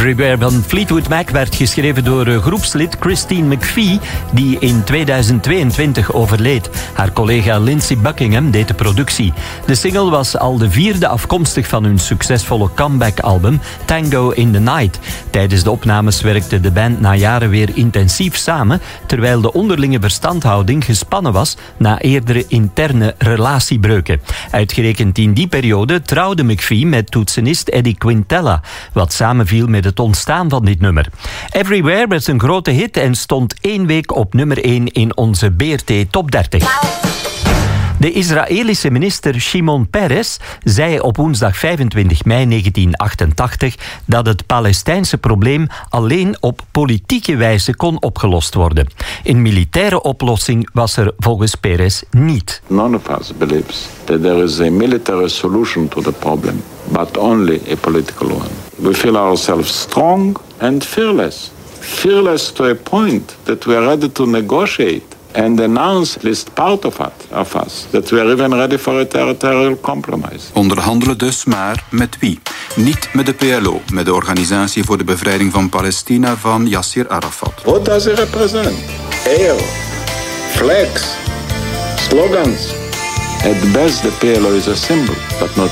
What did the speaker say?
Everywhere van Fleetwood Mac werd geschreven door groepslid Christine McVie, die in 2022 overleed. Haar collega Lindsey Buckingham deed de productie. De single was al de 4e afkomstig van hun succesvolle comeback-album Tango in the Night. Tijdens de opnames werkte de band na jaren weer intensief samen, terwijl de onderlinge verstandhouding gespannen was na eerdere interne relatiebreuken. Uitgerekend in die periode trouwde McVie met toetsenist Eddie Quintella, wat samenviel met het ontstaan van dit nummer. Everywhere werd een grote hit en stond 1 week op nummer 1 in onze BRT Top 30. De Israëlische minister Shimon Peres zei op woensdag 25 mei 1988 dat het Palestijnse probleem alleen op politieke wijze kon opgelost worden. Een militaire oplossing was er volgens Peres niet. None of us believes that there is a military solution to the problem, but only a political one. We feel ourselves strong and fearless. Fearless to a point that we are ready to negotiate and announce at least part of us that we are even ready for a territorial compromise. Onderhandelen dus, maar met wie? Niet met de PLO, met de Organisatie voor de Bevrijding van Palestina van Yasser Arafat. What does it represent? Air, flags, slogans. At best the PLO is a symbol, but not